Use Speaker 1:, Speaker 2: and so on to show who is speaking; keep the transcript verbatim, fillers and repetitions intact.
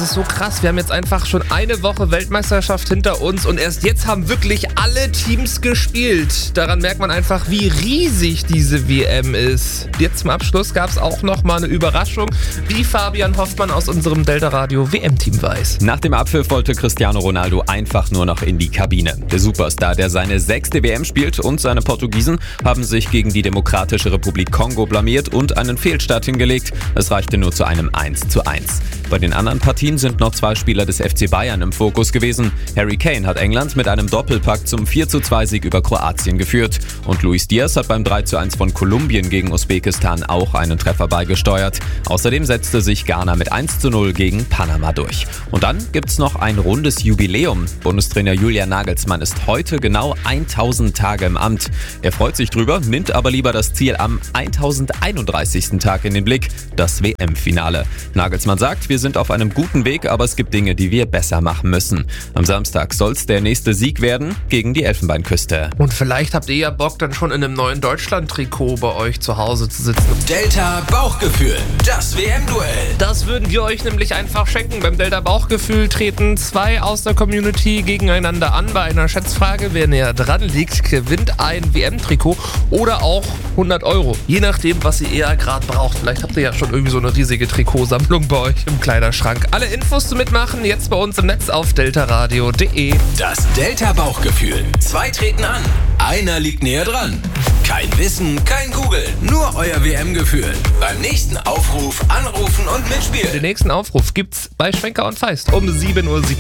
Speaker 1: ist so krass. Wir haben jetzt einfach schon eine Woche Weltmeisterschaft hinter uns und erst jetzt haben wirklich alle Teams gespielt. Daran merkt man einfach, wie riesig diese W M ist. Jetzt zum Abschluss gab es auch noch mal eine Überraschung, wie Fabian Hoffmann aus unserem Delta Radio W M-Team weiß.
Speaker 2: Nach dem Abpfiff wollte Cristiano Ronaldo einfach nur noch in die Kabine. Der Superstar, der seine sechste W M spielt, und seine Portugiesen haben sich gegen die Demokratische Republik Kongo blamiert und einen Fehlstart hingelegt. Es reichte nur zu einem eins zu eins. Bei den anderen Partien sind noch zwei Spieler des F C Bayern im Fokus gewesen. Harry Kane hat England mit einem Doppelpack zum vier zu zwei Sieg über Kroatien geführt. Und Luis Diaz hat beim drei zu eins von Kolumbien gegen Usbekistan auch einen Treffer beigesteuert. Außerdem setzte sich Ghana mit eins zu null gegen Panama durch. Und dann gibt's noch ein rundes Jubiläum. Bundestrainer Julian Nagelsmann ist heute genau tausend Tage im Amt. Er freut sich drüber, nimmt aber lieber das Ziel am tausendeinunddreißigsten Tag in den Blick, das W M-Finale. Nagelsmann sagt, wir sind auf einem guten Weg, aber es gibt Dinge, die wir besser machen müssen. Am Samstag soll's der nächste Sieg werden gegen die Elfenbeinküste.
Speaker 1: Und vielleicht habt ihr ja Bock, dann schon in einem neuen Deutschland-Trikot bei euch zu Hause zu sitzen.
Speaker 3: Delta Bauchgefühl, das W M-Duell.
Speaker 1: Das würden wir euch nämlich einfach schenken. Beim Delta Bauchgefühl treten zwei aus der Community gegeneinander an. Bei einer Schätzfrage, wer näher dran liegt, gewinnt ein W M-Trikot oder auch hundert Euro. Je nachdem, was ihr eher gerade braucht. Vielleicht habt ihr ja schon irgendwie so eine riesige Trikotsammlung bei euch im Kleiderschrank. Alle Infos zum Mitmachen jetzt bei uns im Netz auf deltaradio punkt de.
Speaker 3: Das Delta Bauchgefühl. Zwei treten an, einer liegt näher dran. Kein Wissen, kein Google, nur euer W M-Gefühl. Beim nächsten Aufruf anrufen und mitspielen.
Speaker 1: Den nächsten Aufruf gibt's bei Schwenker und Feist um sieben Uhr siebzehn.